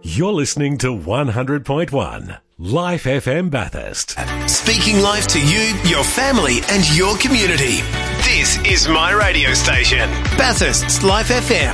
You're listening to 100.1 Life FM Bathurst. Speaking life to you, your family and your community. This is my radio station, Bathurst's Life FM.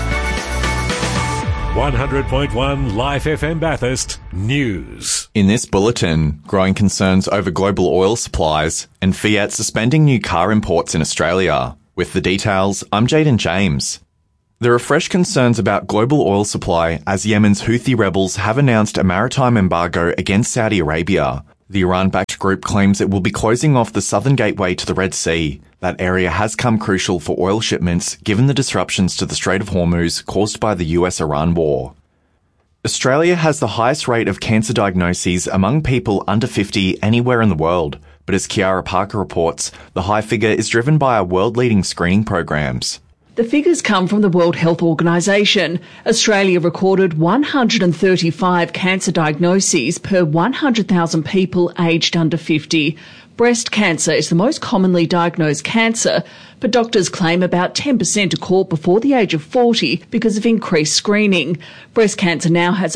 100.1 Life FM Bathurst News. In this bulletin, growing concerns over global oil supplies and Fiat suspending new car imports in Australia. With the details, I'm Jaden James. There are fresh concerns about global oil supply as Yemen's Houthi rebels have announced a maritime embargo against Saudi Arabia. The Iran-backed group claims it will be closing off the southern gateway to the Red Sea. That area has come crucial for oil shipments given the disruptions to the Strait of Hormuz caused by the US-Iran war. Australia has the highest rate of cancer diagnoses among people under 50 anywhere in the world, but as Kiara Parker reports, the high figure is driven by our world-leading screening programs. The figures come from the World Health Organization. Australia recorded 135 cancer diagnoses per 100,000 people aged under 50. Breast cancer is the most commonly diagnosed cancer, but doctors claim about 10% are caught before the age of 40 because of increased screening. Breast cancer now has a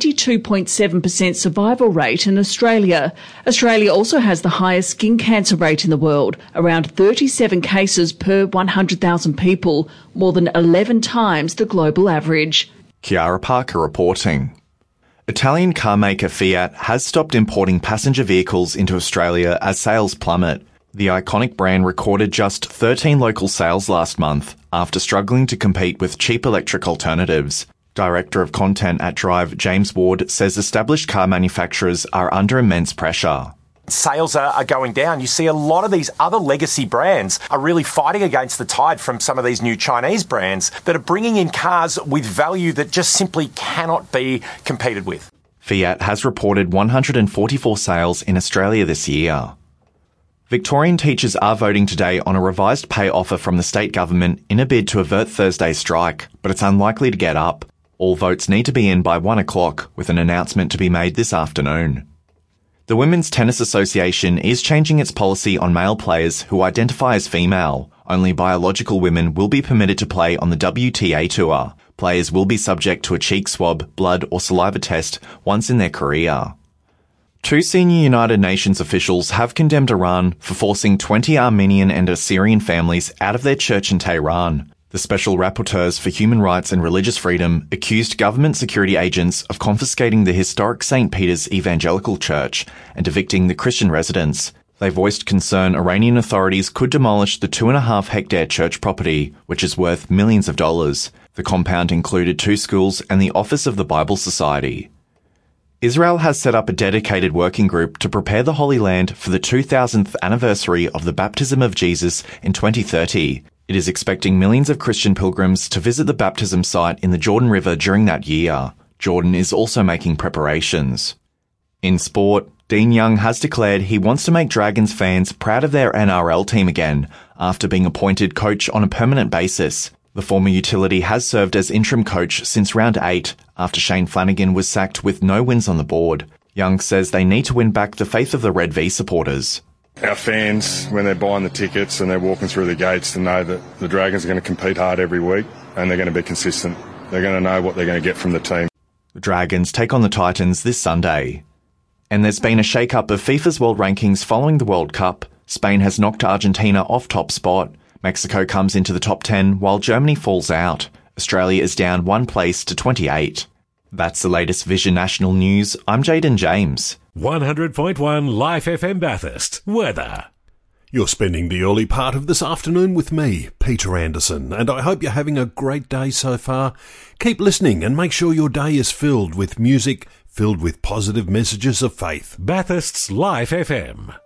92.7% survival rate in Australia. Australia also has the highest skin cancer rate in the world, around 37 cases per 100,000 people, more than 11 times the global average. Kiara Parker reporting. Italian carmaker Fiat has stopped importing passenger vehicles into Australia as sales plummet. The iconic brand recorded just 13 local sales last month after struggling to compete with cheap electric alternatives. Director of Content at Drive, James Ward, says established car manufacturers are under immense pressure. Sales are going down. You see a lot of these other legacy brands are really fighting against the tide from some of these new Chinese brands that are bringing in cars with value that just simply cannot be competed with. Fiat has reported 144 sales in Australia this year. Victorian teachers are voting today on a revised pay offer from the state government in a bid to avert Thursday's strike, but it's unlikely to get up. All votes need to be in by 1 o'clock, with an announcement to be made this afternoon. The Women's Tennis Association is changing its policy on male players who identify as female. Only biological women will be permitted to play on the WTA Tour. Players will be subject to a cheek swab, blood or saliva test once in their career. 2 senior United Nations officials have condemned Iran for forcing 20 Armenian and Assyrian families out of their church in Tehran. The Special Rapporteurs for Human Rights and Religious Freedom accused government security agents of confiscating the historic St. Peter's Evangelical Church and evicting the Christian residents. They voiced concern Iranian authorities could demolish the 2.5-hectare church property, which is worth millions of dollars. The compound included 2 schools and the Office of the Bible Society. Israel has set up a dedicated working group to prepare the Holy Land for the 2000th anniversary of the baptism of Jesus in 2030. It is expecting millions of Christian pilgrims to visit the baptism site in the Jordan River during that year. Jordan is also making preparations. In sport, Dean Young has declared he wants to make Dragons fans proud of their NRL team again after being appointed coach on a permanent basis. The former utility has served as interim coach since round 8 after Shane Flanagan was sacked with no wins on the board. Young says they need to win back the faith of the Red V supporters. Our fans, when they're buying the tickets and they're walking through the gates, to know that the Dragons are going to compete hard every week and they're going to be consistent. They're going to know what they're going to get from the team. The Dragons take on the Titans this Sunday. And there's been a shake-up of FIFA's world rankings following the World Cup. Spain has knocked Argentina off top spot. Mexico comes into the top 10 while Germany falls out. Australia is down 1 place to 28. That's the latest Vision National News. I'm Jaden James. 100.1 Life FM Bathurst. Weather. You're spending the early part of this afternoon with me, Peter Anderson, and I hope you're having a great day so far. Keep listening and make sure your day is filled with music, filled with positive messages of faith. Bathurst's Life FM.